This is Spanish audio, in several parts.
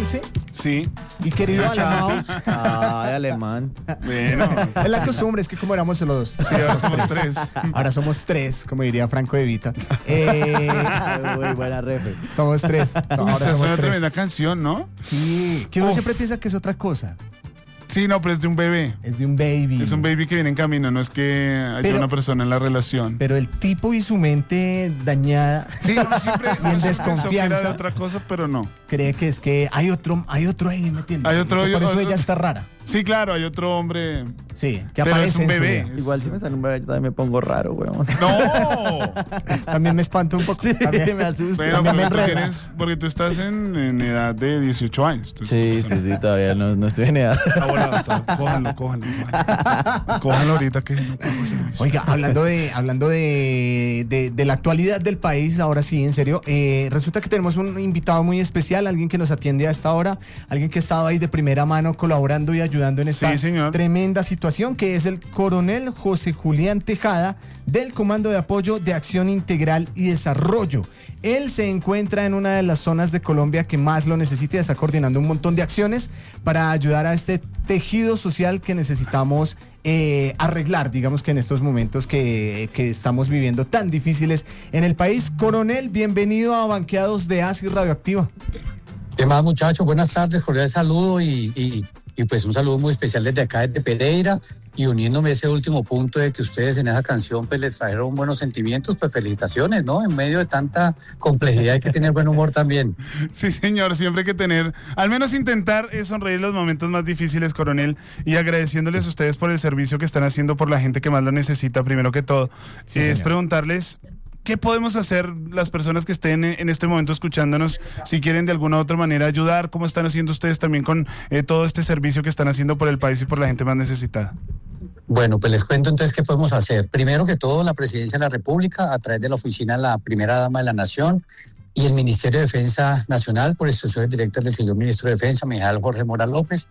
Juanse Sí. y querido Alamao. Ay, alemán. Bueno. Es la costumbre, es que como éramos los... Sí, ahora somos tres. Ahora somos tres, como diría Franco De Vita. Muy buena refe. Somos tres. No, ahora Esa es somos una tres. tremenda canción, ¿no? Sí, que uno Uf. siempre piensa que es otra cosa. Sí, no, pero es de un bebé. Es de un baby. Es un baby que viene en camino, no es que haya Pero- una persona en la relación. Pero el tipo y su mente dañada Sí, uno siempre, y en uno siempre pensó que era de desconfianza otra cosa, pero no. cree que es que hay otro ahí, ¿me entiendes? Hay otro- Y que por eso otro- ella está rara. Sí, claro, hay otro hombre. Sí, que Pero aparece es un en su bebé. vida. Igual si me sale un bebé, yo también me pongo raro, weón. ¡No! También me espanto un poco. También me asusta. Pero También me porque tú, enreda. porque tú estás en edad de 18 años. Entonces, Sí, todavía no estoy en edad. Está volado, cójanlo. Cójanlo ahorita que no cojo servicio. Oiga, hablando de la actualidad del país, ahora sí, en serio, resulta que tenemos un invitado muy especial, alguien que nos atiende a esta hora, alguien que ha estado ahí de primera mano colaborando y ayudando en esta Sí, señor. tremenda situación, que es el coronel José Julián Tejada del Comando de Apoyo de Acción Integral y Desarrollo. Él se encuentra en una de las zonas de Colombia que más lo necesita y está coordinando un montón de acciones para ayudar a este tejido social que necesitamos arreglar, digamos que en estos momentos que estamos viviendo tan difíciles en el país. Coronel, bienvenido a Banqueados de ASI Radioactiva. ¿Qué más, muchachos? Buenas tardes, cordial saludo y pues un saludo muy especial desde acá, desde Pereira, y uniéndome a ese último punto de que ustedes en esa canción pues les trajeron buenos sentimientos, pues felicitaciones, ¿no? En medio de tanta complejidad hay que tener buen humor también. Sí, señor, siempre hay que tener, al menos intentar sonreír los momentos más difíciles, coronel, y agradeciéndoles a ustedes por el servicio que están haciendo por la gente que más lo necesita, primero que todo. Sí, es señor. preguntarles qué podemos hacer las personas que estén en este momento escuchándonos, si quieren de alguna u otra manera ayudar, cómo están haciendo ustedes también con todo este servicio que están haciendo por el país y por la gente más necesitada. Bueno, pues les cuento entonces qué podemos hacer. Primero que todo, la Presidencia de la República, a través de la Oficina de la Primera Dama de la Nación y el Ministerio de Defensa Nacional, por instrucciones directas del señor Ministro de Defensa, Mijal Jorge Mora López,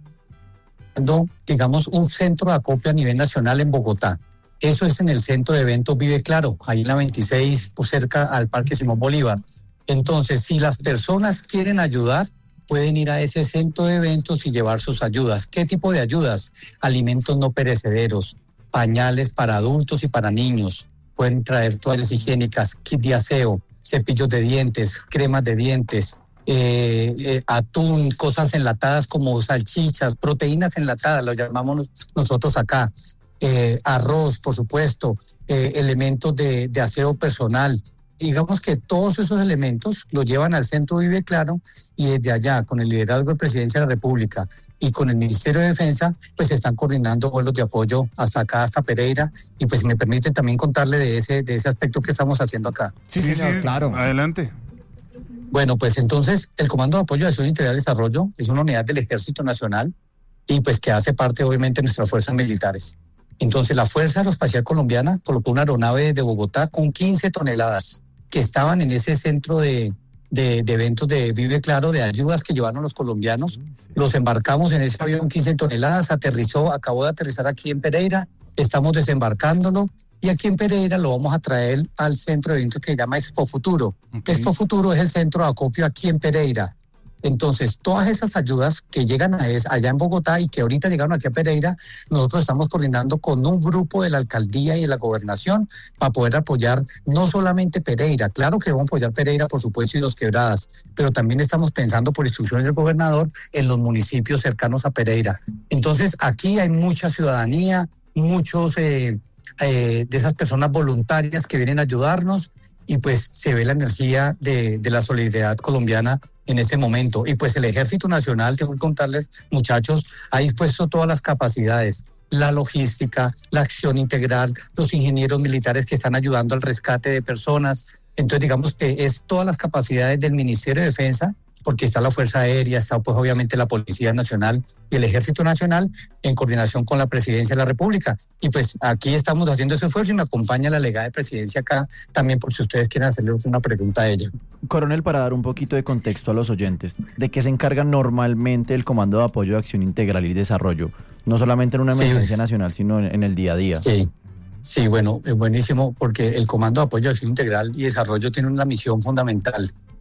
digamos, un centro de acopio a nivel nacional en Bogotá. Eso es en el centro de eventos Vive Claro, ahí en la 26, pues cerca al Parque Simón Bolívar. Entonces, si las personas quieren ayudar, pueden ir a ese centro de eventos y llevar sus ayudas. ¿Qué tipo de ayudas? Alimentos no perecederos, pañales para adultos y para niños. Pueden traer toallas higiénicas, kit de aseo, cepillos de dientes, cremas de dientes, atún, cosas enlatadas como salchichas, proteínas enlatadas, lo llamamos nosotros acá. Arroz, por supuesto, elementos de aseo personal. Digamos que todos esos elementos los llevan al Centro Vive Claro y desde allá, con el liderazgo de Presidencia de la República y con el Ministerio de Defensa, pues están coordinando vuelos de apoyo hasta acá, hasta Pereira. Y pues si me permiten también contarle de ese aspecto que estamos haciendo acá. Sí, señor, claro. Adelante. Bueno, pues entonces el Comando de Apoyo de Acción Integral y Desarrollo es una unidad del Ejército Nacional y pues que hace parte obviamente de nuestras fuerzas militares. Entonces la Fuerza Aeroespacial Colombiana colocó una aeronave desde Bogotá con 15 toneladas que estaban en ese centro de eventos de Vive Claro, de ayudas que llevaron los colombianos. Los embarcamos en ese avión 15 toneladas, acabó de aterrizar aquí en Pereira, estamos desembarcándolo y aquí en Pereira lo vamos a traer al centro de eventos que se llama Expo Futuro. Okay. Expo Futuro es el centro de acopio aquí en Pereira. Entonces, todas esas ayudas que llegan allá en Bogotá y que ahorita llegaron aquí a Pereira, nosotros estamos coordinando con un grupo de la alcaldía y de la gobernación para poder apoyar no solamente Pereira, claro que vamos a apoyar Pereira, por supuesto, y Los Quebradas, pero también estamos pensando por instrucciones del gobernador en los municipios cercanos a Pereira. Entonces, aquí hay mucha ciudadanía, muchos de esas personas voluntarias que vienen a ayudarnos y pues se ve la energía de la solidaridad colombiana en ese momento. Y pues el Ejército Nacional, tengo que contarles, muchachos, ha dispuesto todas las capacidades, la logística, la acción integral, los ingenieros militares que están ayudando al rescate de personas. Entonces digamos que es todas las capacidades del Ministerio de Defensa, porque está la Fuerza Aérea, está pues obviamente la Policía Nacional y el Ejército Nacional en coordinación con la Presidencia de la República. Y pues aquí estamos haciendo ese esfuerzo y me acompaña la delegada de Presidencia acá también por si ustedes quieren hacerle una pregunta a ella. Coronel, para dar un poquito de contexto a los oyentes, ¿de qué se encarga normalmente el Comando de Apoyo de Acción Integral y Desarrollo? No solamente en una emergencia nacional, sino en el día a día. Sí, bueno, es buenísimo porque el Comando de Apoyo de Acción Integral y Desarrollo tiene una misión fundamental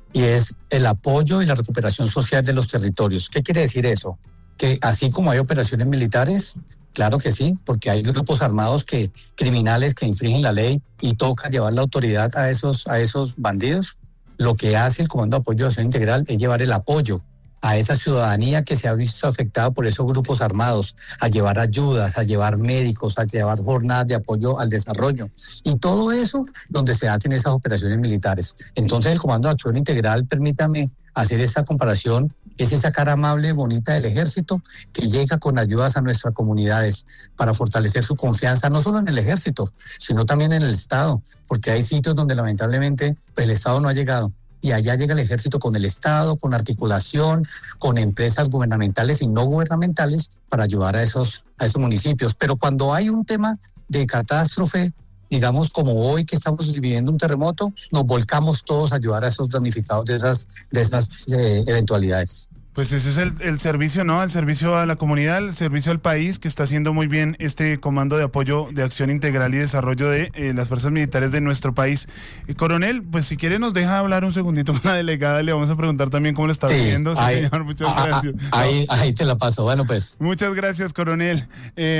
y es el apoyo y la recuperación social de los territorios. ¿Qué quiere decir eso? Que así como hay operaciones militares, claro que sí, porque hay grupos armados criminales que infringen la ley y toca llevar la autoridad a esos bandidos. Lo que hace el Comando de Apoyo de Acción Integral es llevar el apoyo a esa ciudadanía que se ha visto afectada por esos grupos armados, a llevar ayudas, a llevar médicos, a llevar jornadas de apoyo al desarrollo. Y todo eso donde se hacen esas operaciones militares. Entonces el Comando de Acción Integral, permítame hacer esta comparación, es esa cara amable, bonita del ejército que llega con ayudas a nuestras comunidades para fortalecer su confianza, no solo en el ejército, sino también en el Estado, porque hay sitios donde lamentablemente pues, el Estado no ha llegado. Y allá llega el ejército con el Estado, con articulación, con empresas gubernamentales y no gubernamentales para ayudar a esos municipios. Pero cuando hay un tema de catástrofe, digamos como hoy que estamos viviendo un terremoto, nos volcamos todos a ayudar a esos damnificados de esas eventualidades. Pues ese es el servicio, ¿no? El servicio a la comunidad, el servicio al país que está haciendo muy bien este Comando de Apoyo de Acción Integral y Desarrollo de las Fuerzas Militares de nuestro país. Coronel, pues si quiere nos deja hablar un segundito con la delegada, le vamos a preguntar también cómo lo está viviendo. Sí, señor, muchas gracias. Ahí te la paso, bueno pues. Muchas gracias, coronel.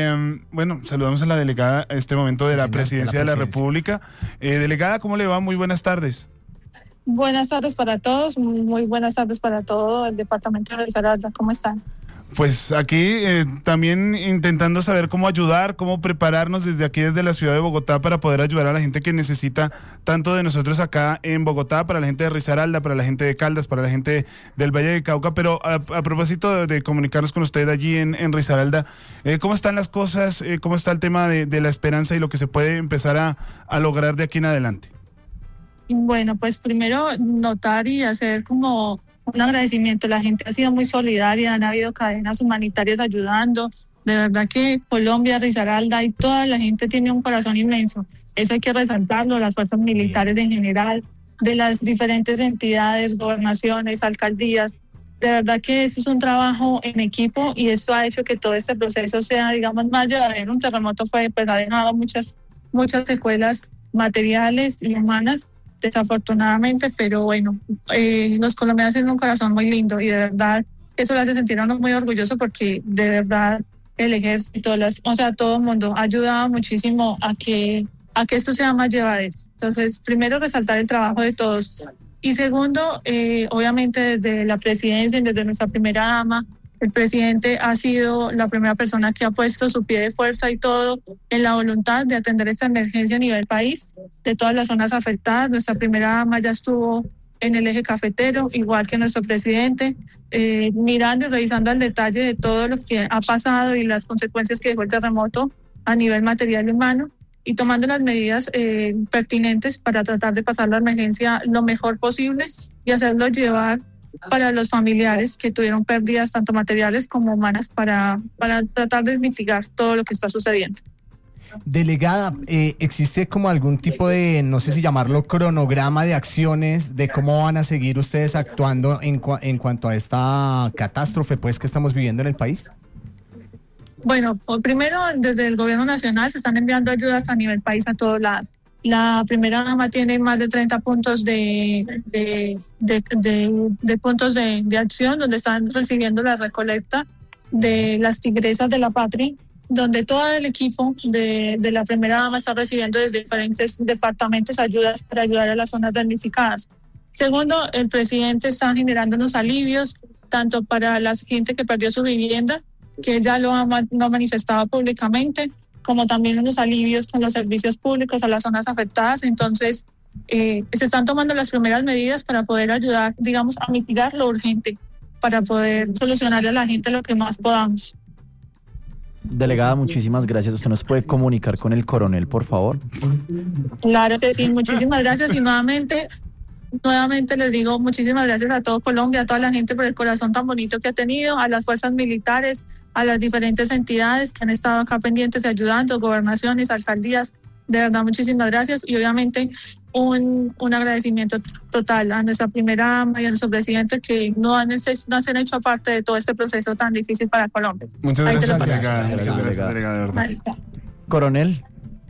Bueno, saludamos a la delegada a este momento de la Presidencia de la República. Delegada, ¿cómo le va? Muy buenas tardes. Buenas tardes para todos, muy buenas tardes para todo el departamento de Risaralda. ¿Cómo están? Pues aquí también intentando saber cómo ayudar, cómo prepararnos desde aquí, desde la ciudad de Bogotá, para poder ayudar a la gente que necesita tanto de nosotros acá en Bogotá, para la gente de Risaralda, para la gente de Caldas, para la gente del Valle de Cauca. Pero a propósito de comunicarnos con usted allí en Risaralda, ¿cómo están las cosas? ¿Cómo está el tema de la esperanza y lo que se puede empezar a lograr de aquí en adelante? Bueno, pues primero notar y hacer como un agradecimiento. La gente ha sido muy solidaria, han habido cadenas humanitarias ayudando. De verdad que Colombia, Risaralda y toda la gente tiene un corazón inmenso. Eso hay que resaltarlo, las fuerzas militares en general, de las diferentes entidades, gobernaciones, alcaldías. De verdad que eso es un trabajo en equipo y esto ha hecho que todo este proceso sea, digamos, más llevadero. Un terremoto ha dejado muchas secuelas materiales y humanas, desafortunadamente, pero bueno, los colombianos tienen un corazón muy lindo y de verdad eso lo hace sentir a uno muy orgulloso porque de verdad el ejército, todo el mundo ha ayudado muchísimo a que esto sea más llevadero. Entonces, primero resaltar el trabajo de todos y segundo, obviamente desde la presidencia y desde nuestra primera dama, el presidente ha sido la primera persona que ha puesto su pie de fuerza y todo en la voluntad de atender esta emergencia a nivel país, de todas las zonas afectadas. Nuestra primera dama ya estuvo en el eje cafetero, igual que nuestro presidente, mirando y revisando al detalle de todo lo que ha pasado y las consecuencias que dejó el terremoto a nivel material y humano, y tomando las medidas pertinentes para tratar de pasar la emergencia lo mejor posible y hacerlo llevar para los familiares que tuvieron pérdidas tanto materiales como humanas para tratar de mitigar todo lo que está sucediendo. Delegada, ¿existe como algún tipo de, no sé si llamarlo cronograma de acciones de cómo van a seguir ustedes actuando en cuanto a esta catástrofe pues que estamos viviendo en el país? Bueno, primero desde el gobierno nacional se están enviando ayudas a nivel país a todo lado. La primera dama tiene más de 30 puntos de puntos de acción donde están recibiendo la recolecta de las tigresas de la patria, donde todo el equipo de la primera dama está recibiendo desde diferentes departamentos ayudas para ayudar a las zonas damnificadas. Segundo, el presidente está generando unos alivios, tanto para la gente que perdió su vivienda, que ya lo ha manifestado públicamente, como también unos alivios con los servicios públicos a las zonas afectadas. Entonces, se están tomando las primeras medidas para poder ayudar, digamos, a mitigar lo urgente, para poder solucionarle a la gente lo que más podamos. Delegada, muchísimas gracias. ¿Usted nos puede comunicar con el coronel, por favor? Claro que sí, muchísimas gracias y nuevamente les digo muchísimas gracias a todo Colombia, a toda la gente por el corazón tan bonito que ha tenido, a las fuerzas militares, a las diferentes entidades que han estado acá pendientes y ayudando, gobernaciones, alcaldías. De verdad, muchísimas gracias y obviamente un agradecimiento total a nuestra primera dama y a nuestro presidente que no se han hecho parte de todo este proceso tan difícil para Colombia. Muchas gracias, delegada. Muchas gracias, delegada, de verdad. Coronel,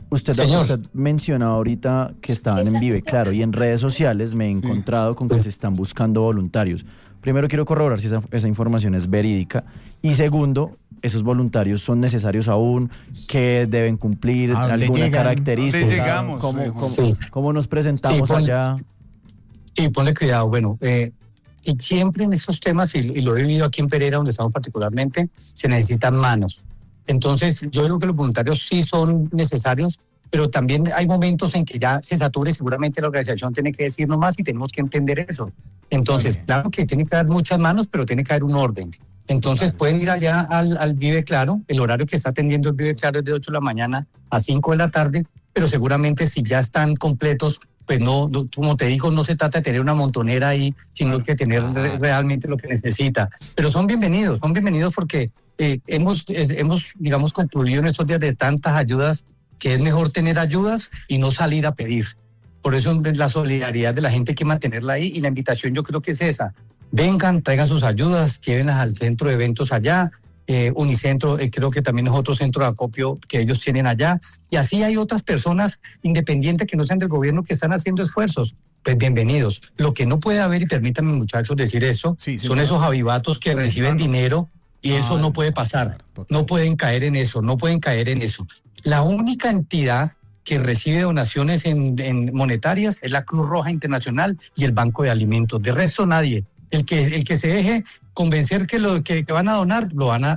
Usted mencionaba ahorita que estaban en Vive Claro y en redes sociales me he encontrado con que se están buscando voluntarios. Primero quiero corroborar si esa información es verídica y segundo, ¿esos voluntarios son necesarios aún? ¿Qué deben cumplir? ¿Alguna característica? ¿Dónde llegamos? ¿Cómo nos presentamos allá? Sí, ponle cuidado. Bueno, y siempre en esos temas, y lo he vivido aquí en Pereira, donde estamos particularmente, se necesitan manos. Entonces, yo creo que los voluntarios sí son necesarios, pero también hay momentos en que ya se sature, seguramente la organización tiene que decirnos más y tenemos que entender eso. Entonces, claro que tiene que haber muchas manos, pero tiene que haber un orden. Entonces, pueden ir allá al Vive Claro, el horario que está atendiendo el Vive Claro es de 8 de la mañana a 5 de la tarde, pero seguramente si ya están completos, pues no, como te digo, no se trata de tener una montonera ahí, sino que tener realmente lo que necesita. Pero son bienvenidos porque hemos, digamos, concluido en estos días de tantas ayudas que es mejor tener ayudas y no salir a pedir. Por eso la solidaridad de la gente hay que mantenerla ahí y la invitación yo creo que es esa. Vengan, traigan sus ayudas, llévenlas al centro de eventos allá, Unicentro, creo que también es otro centro de acopio que ellos tienen allá. Y así hay otras personas independientes que no sean del gobierno que están haciendo esfuerzos. Pues bienvenidos. Lo que no puede haber, y permítanme muchachos decir eso, son esos avivatos que reciben dinero y eso no puede pasar. No pueden caer en eso, La única entidad que recibe donaciones en monetarias es la Cruz Roja Internacional y el Banco de Alimentos. De resto nadie. El que se deje convencer que lo que van a donar lo van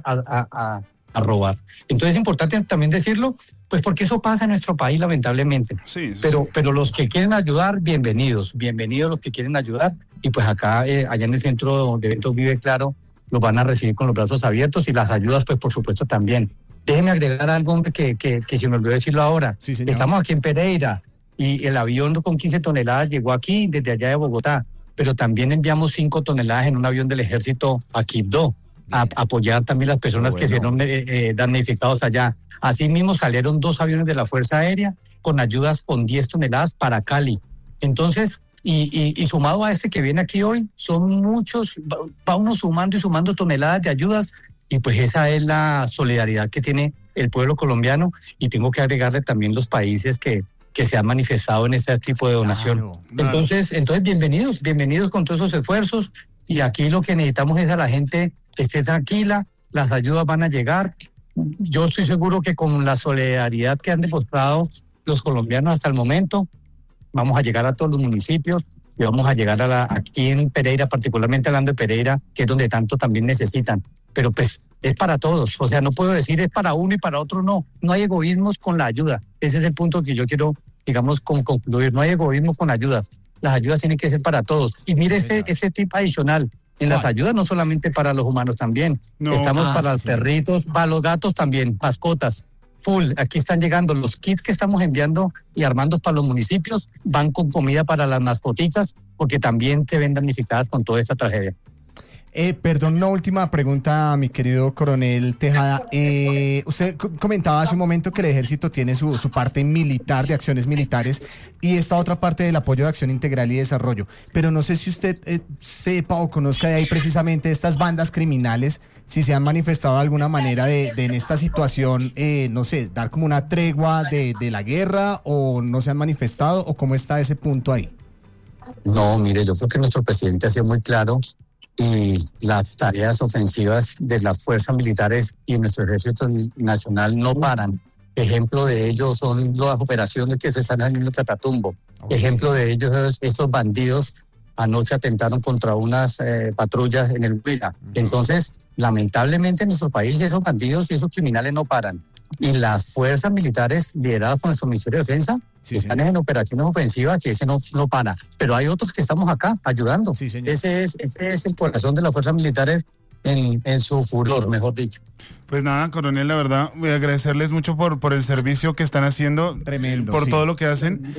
a robar. Entonces es importante también decirlo, pues porque eso pasa en nuestro país lamentablemente. Pero los que quieren ayudar, bienvenidos los que quieren ayudar y pues acá allá en el centro de eventos Vive Claro los van a recibir con los brazos abiertos y las ayudas pues por supuesto también. Déjenme agregar algo que se me olvidó decirlo ahora. Estamos aquí en Pereira y el avión con 15 toneladas llegó aquí desde allá de Bogotá, pero también enviamos 5 toneladas en un avión del ejército a Quibdó, a apoyar también las personas que se fueron damnificados allá. Asimismo salieron 2 aviones de la Fuerza Aérea con ayudas con 10 toneladas para Cali. Entonces, y sumado a este que viene aquí hoy, son muchos, va uno sumando y sumando toneladas de ayudas, y pues esa es la solidaridad que tiene el pueblo colombiano, y tengo que agregarle también los países que se han manifestado en este tipo de donación. Claro. Entonces bienvenidos con todos esos esfuerzos, y aquí lo que necesitamos es a la gente que esté tranquila, las ayudas van a llegar. Yo estoy seguro que con la solidaridad que han demostrado los colombianos hasta el momento, vamos a llegar a todos los municipios y vamos a llegar aquí en Pereira, particularmente hablando de Pereira, que es donde tanto también necesitan. Pero pues es para todos, o sea, no puedo decir es para uno y para otro no hay egoísmos con la ayuda. Ese es el punto que yo quiero, digamos, concluir. No hay egoísmo con ayudas, las ayudas tienen que ser para todos. Y mire este tip adicional, en las ayudas no solamente para los humanos también, estamos para los perritos, para los gatos también, mascotas, full. Aquí están llegando los kits que estamos enviando y armando para los municipios, van con comida para las mascotitas, porque también se ven damnificadas con toda esta tragedia. Perdón, una última pregunta, mi querido coronel Tejada. Usted comentaba hace un momento que el ejército tiene su parte militar, de acciones militares, y esta otra parte del apoyo de acción integral y desarrollo. Pero no sé si usted sepa o conozca de ahí precisamente estas bandas criminales, si se han manifestado de alguna manera de en esta situación, no sé, dar como una tregua de la guerra, o no se han manifestado, o cómo está ese punto ahí. No, mire, yo creo que nuestro presidente ha sido muy claro. Y las tareas ofensivas de las fuerzas militares y nuestro ejército nacional no paran. Ejemplo de ello son las operaciones que se están haciendo en Catatumbo. Ejemplo de ello es estos bandidos anoche atentaron contra unas patrullas en el Huila. Entonces, lamentablemente en nuestro país esos bandidos y esos criminales no paran. Y las fuerzas militares lideradas por nuestro Ministerio de Defensa están en operaciones ofensivas y ese no para. Pero hay otros que estamos acá ayudando. Ese es el corazón de las fuerzas militares en su furor, mejor dicho. Pues nada, coronel, la verdad, voy a agradecerles mucho por el servicio que están haciendo. Tremendo. Por todo lo que hacen.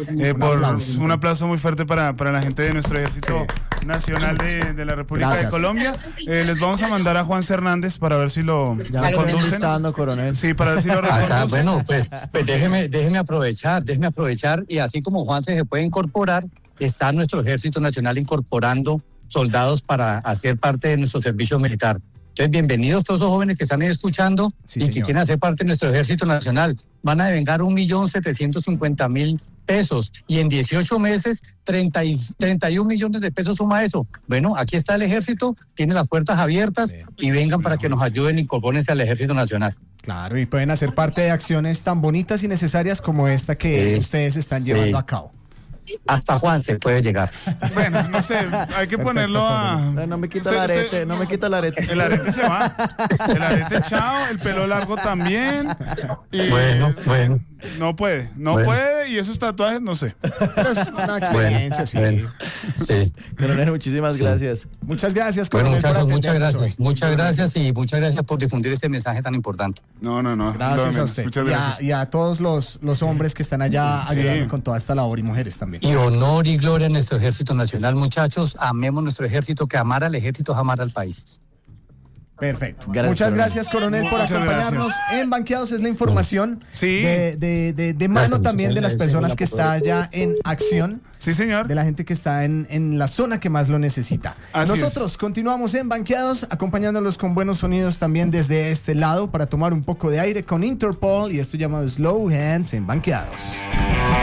Un aplauso muy fuerte para la gente de nuestro Ejército Nacional de la República de Colombia. Les vamos a mandar a Juan Hernández para ver si lo conducen. Coronel. Sí, para ver si lo reconducen. Bueno, pues déjeme aprovechar, y así como Juan se puede incorporar, está nuestro Ejército Nacional incorporando soldados para hacer parte de nuestro servicio militar. Entonces, bienvenidos todos esos jóvenes que están ahí escuchando Sí, y que señor. quieren hacer parte de nuestro Ejército Nacional. Van a devengar 1.750.000 pesos y en 18 meses 31 millones de pesos suma eso. Bueno, aquí está el Ejército, tiene las puertas abiertas y vengan para que nos ayuden y incorpórense al Ejército Nacional. Claro, y pueden hacer parte de acciones tan bonitas y necesarias como esta que Sí, ustedes están sí. llevando a cabo. Hasta Juan se puede llegar. Bueno, no sé, hay que ponerlo a... No me quita Usted- el arete, usted- no me quita el arete. El arete se va. El arete chao, el pelo largo también. Y Bueno. No puede, Bueno. puede, y esos tatuajes, no sé. Es una experiencia, sí. Bueno, sí. Coronel, muchísimas Sí. gracias. Muchas gracias, Bueno, coronel, por muchachos, muchas atendernos gracias. hoy. Muchas gracias y muchas gracias por difundir este mensaje tan importante. No. Gracias lo a menos. usted. Muchas Y a- gracias. Y a todos los hombres que están allá Sí. ayudando con toda esta labor y mujeres también. Y honor y gloria a nuestro Ejército Nacional, muchachos. Amemos nuestro ejército, que amar al ejército es amar al país. Perfecto. Gracias, Muchas coronel. gracias, coronel, por Muchas acompañarnos gracias. en Banqueados. Es la información Sí. de mano Gracias, también de las muchas personas gracias. que está allá en acción, Sí, señor. de la gente que está en la zona que más lo necesita. Así Nosotros continuamos en Banqueados, acompañándolos con buenos sonidos también desde este lado para tomar un poco de aire con Interpol y esto llamado Slow Hands en Banqueados.